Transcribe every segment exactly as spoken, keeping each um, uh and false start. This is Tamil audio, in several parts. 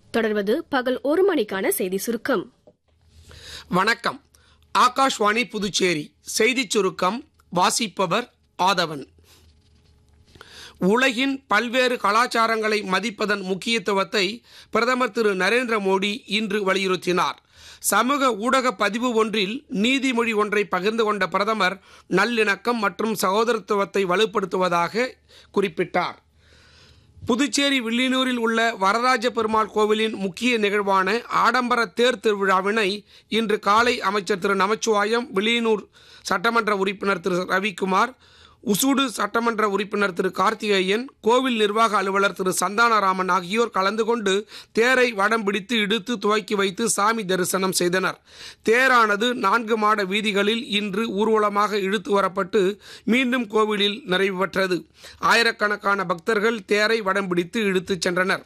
தொடர்வது பகல் ஒரு மணிக்கான செய்தி சுருக்கம். வணக்கம். ஆகாஷ்வாணி புதுச்சேரி செய்திச் சுருக்கம் வாசிப்பவர் ஆதவன். உலகின் பல்வேறு கலாச்சாரங்களை மதிப்பதன் முக்கியத்துவத்தை பிரதமர் திரு நரேந்திர மோடி இன்று வலியுறுத்தினார். சமூக ஊடக பதிவு ஒன்றில் நீதிமொழி ஒன்றை பகிர்ந்து கொண்ட பிரதமர் நல்லிணக்கம் மற்றும் சகோதரத்துவத்தை வலுப்படுத்துவதாக குறிப்பிட்டார். புதுச்சேரி வில்லியனூரில் உள்ள வரராஜ பெருமாள் கோவிலின் முக்கிய நிகழ்வான ஆடம்பர தேர் திருவிழாவினை இன்று காலை அமைச்சர் திரு நமச்சிவாயம், வில்லியனூர் சட்டமன்ற உறுப்பினர் திரு ரவிக்குமார், உசூடு சட்டமன்ற உறுப்பினர் திரு கார்த்திகேயன், கோவில் நிர்வாக அலுவலர் திரு சந்தானராமன் ஆகியோர் கலந்து கொண்டு தேரை வடம் பிடித்து இழுத்து துவக்கி வைத்து சாமி தரிசனம் செய்தனர். தேரானது நான்கு மாட வீதிகளில் இன்று ஊர்வலமாக இழுத்து வரப்பட்டு மீண்டும் கோவிலில் நிறைவு பெற்றது. ஆயிரக்கணக்கான பக்தர்கள் தேரை வடம் பிடித்து இழுத்துச் சென்றனர்.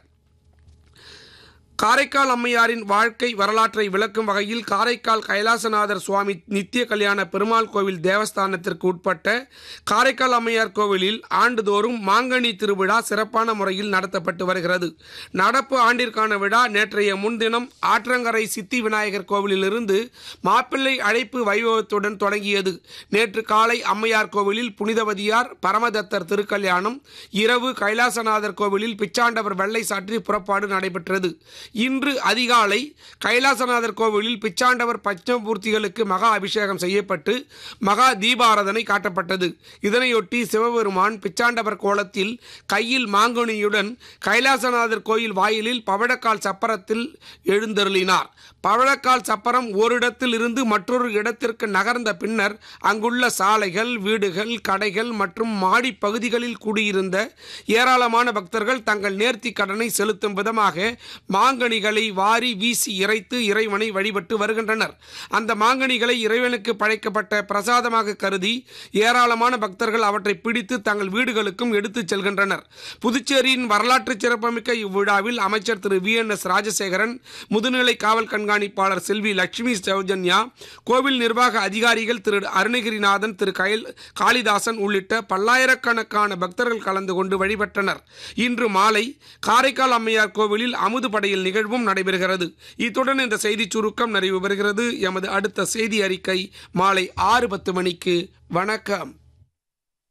காரைக்கால் அம்மையாரின் வாழ்க்கை வரலாற்றை விளக்கும் வகையில் காரைக்கால் கைலாசநாதர் சுவாமி நித்திய கல்யாண பெருமாள் கோவில் தேவஸ்தானத்திற்கு உட்பட்ட காரைக்கால் அம்மையார் கோவிலில் ஆண்டுதோறும் மாங்கனி திருவிழா சிறப்பான முறையில் நடத்தப்பட்டு வருகிறது. நடப்பு ஆண்டிற்கான விழா நேற்றைய முன்தினம் ஆற்றங்கரை சித்தி விநாயகர் கோவிலிலிருந்து மாப்பிள்ளை அழைப்பு வைபவத்துடன் தொடங்கியது. நேற்று காலை அம்மையார் கோவிலில் புனிதவதியார் பரமதத்தர் திருக்கல்யாணம், இரவு கைலாசநாதர் கோவிலில் பிச்சாண்டவர் வெள்ளை சாற்றி புறப்பாடு நடைபெற்றது. இன்று அதிகாலை கைலாசநாதர் கோவிலில் பிச்சாண்டவர் பஞ்சமூர்த்திகளுக்கு மகா அபிஷேகம் செய்யப்பட்டு மகா தீபாராதனை காட்டப்பட்டது. இதனையொட்டி சிவபெருமான் பிச்சாண்டவர் கோலத்தில் கையில் மாங்கனியுடன் கைலாசநாதர் கோயில் வாயிலில் பவழக்கால் சப்பரத்தில் எழுந்தருளினார். பவழக்கால் சப்பரம் ஓரிடத்தில் இருந்து மற்றொரு இடத்திற்கு நகர்ந்த பின்னர் அங்குள்ள சாலைகள், வீடுகள், கடைகள் மற்றும் மாடி பகுதிகளில் கூடியிருந்த ஏராளமான பக்தர்கள் தங்கள் நேர்த்தி கடனை செலுத்தும் விதமாக மாங்கனிகளை வாரி வீசி இறைத்து இறைவனை வழிபட்டு வருகின்றனர். அந்த மாங்கனிகளை இறைவனுக்கு படைக்கப்பட்ட பிரசாதமாக கருதி ஏராளமான பக்தர்கள் அவற்றை பிடித்து தங்கள் வீடுகளுக்கும் எடுத்துச் செல்கின்றனர். புதுச்சேரியின் வரலாற்று சிறப்புமிக்க இவ்விழாவில் அமைச்சர் திரு வி என் எஸ் ராஜசேகரன், முதுநிலை காவல் கண்காணிப்பாளர் செல்வி லட்சுமி சௌஜன்யா, கோவில் நிர்வாக அதிகாரிகள் திரு அருணகிரிநாதன், திரு கயல் காளிதாசன் உள்ளிட்ட பல்லாயிரக்கணக்கான பக்தர்கள் கலந்து கொண்டு வழிபட்டனர். இன்று மாலை காரைக்கால் அம்மையார் கோவிலில் அமுது படையில் நிகழ்வும் நடைபெறுகிறது. இத்துடன் இந்த செய்தி சுருக்கம் நிறைவு பெறுகிறது. எமது அடுத்த செய்தி அறிக்கை மாலை ஆறு பத்து மணிக்கு. வணக்கம்.